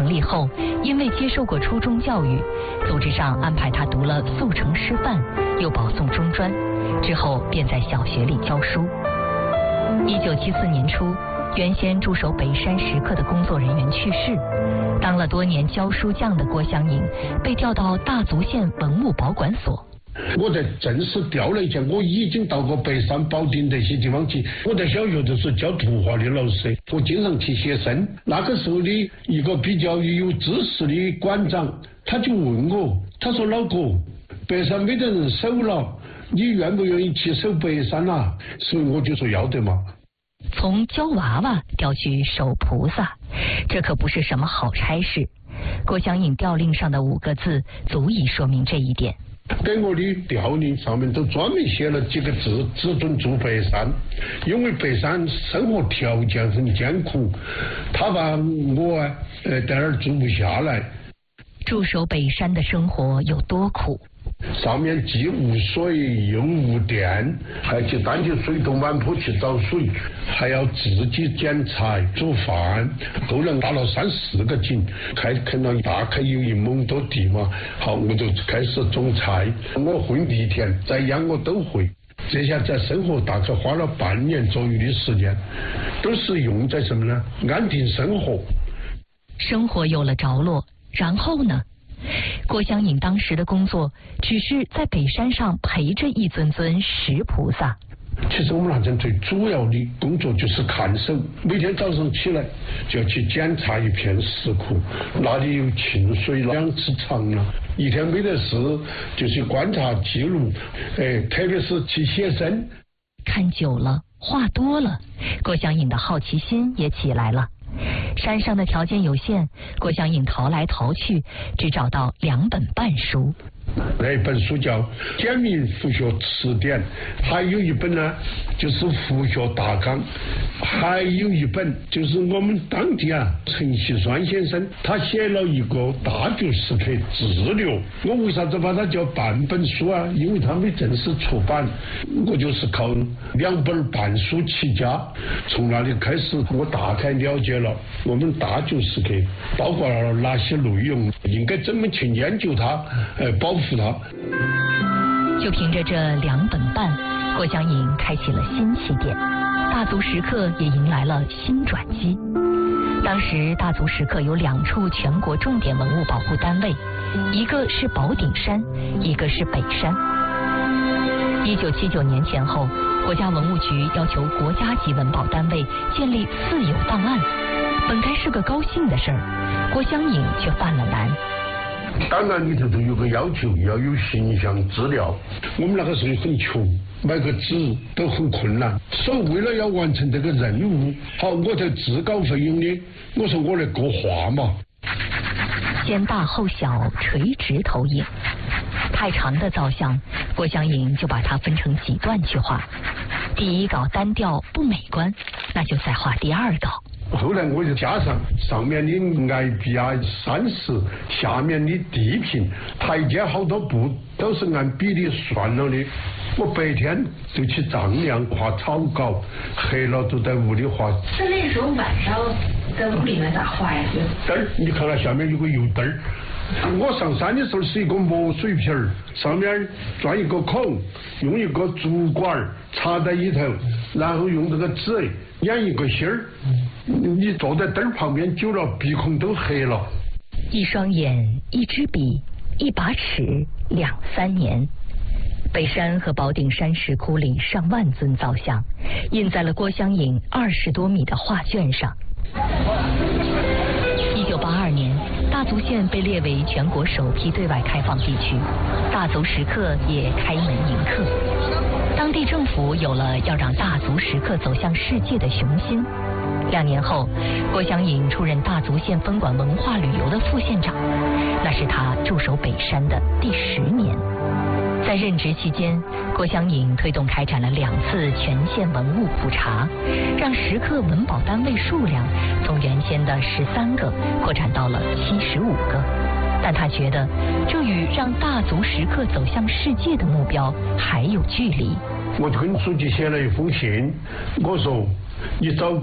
成立后，因为接受过初中教育，组织上安排他读了速成师范，又保送中专，之后便在小学里教书。1974年初，原先驻守北山时刻的工作人员去世，当了多年教书匠的郭湘颖被调到大足县文物保管所。 我在正式调了一下，我已经到过北山、保定这些地方去。我在小学的时候教图画的老师，我经常去写生。那个时候的一个比较有知识的馆长，他就问我，他说：“老郭，北山没得人守了，你愿不愿意去守北山啊？”所以我就说要得嘛。 从教娃娃调去守菩萨，这可不是什么好差事。郭湘颖调令上的5个字足以说明这一点。 给我的调令上面都专门写了几个字：只准住北山，因为北山生活条件很艰苦，他把我在那儿住不下来。 驻守北山的生活有多苦？ 上面既无水又无电，还去担起水桶满坡去找水，还要自己捡柴煮饭。后来打了3、4个井，垦了大概有1亩多地嘛。好，我就开始种菜，我混地田、栽秧我都会。这下在生活大概花了半年左右的时间，都是用在什么呢？安定生活。 生活有了着落，然后呢？郭湘颖当时的工作只是在北山上陪着一尊尊石菩萨。 其实我们那阵最主要的工作就是看守，每天早上起来就要去检查一片石窟，哪里有沁水了、2尺长了。一天没得事就去观察记录，特别是去写生。 看久了，话多了，郭湘颖的好奇心也起来了。山上的条件有限，郭湘颖淘来淘去，只找到2本半书。 那一本书叫《简明佛学词典》，还有一本呢就是《佛学大纲》，还有一本就是我们当地陈锡栓先生他写了一个《大觉石刻志略》。我为啥子把它叫半本书啊？因为它没正式出版，我就是靠2本半书起家。从那里开始，我大概了解了我们大觉石刻包括了哪些内容，应该怎么去研究它，保护它。 就凭着这2本半，郭湘颖开启了新起点，大足石刻也迎来了新转机。当时大足石刻有2处全国重点文物保护单位，一个是宝顶山，一个是北山。1979年前后，国家文物局要求国家级文保单位建立私有档案，本该是个高兴的事儿，郭湘颖却犯了难。 档案里头都有个要求，要有形象资料。我们那个时候很穷，买个纸都很困难，所以为了要完成这个任务，好，我在自稿费用呢，我说我来国画嘛。 先大后小，垂直投影。太长的造像，郭湘颖就把它分成几段去画。第1稿单调不美观，那就再画第2稿。 后来我就加上面的崖壁山石，下面的地坪，台阶好多步都是按比例算了的。我白天就去丈量画草稿，黑了都在屋里画。 那时候晚上在屋里面咋画呀？ 灯儿，你看那下面有个油灯儿。我上山的时候是一个磨水瓶儿，上面钻一个孔，用一个竹管插在里头，然后用这个纸演一个心儿。你坐在灯旁边久了，鼻孔都黑了。 一双眼，一支笔，一把尺，2、3年。北山和宝顶山石窟里上万尊造像，印在了郭湘颖20多米的画卷上。1982年，大足县被列为全国首批对外开放地区，大足石刻也开门迎客。当地政府有了要让大足石刻走向世界的雄心。2年后，郭湘颖出任大足县分管文化旅游的副县长，那是他驻守北山的第10年。在任职期间，郭湘颖推动开展了2次全县文物普查，让石刻文保单位数量从原先的13个扩展到了75个。但他觉得，这与让大足石刻走向世界的目标还有距离。 我跟书记写了一封信，我说你找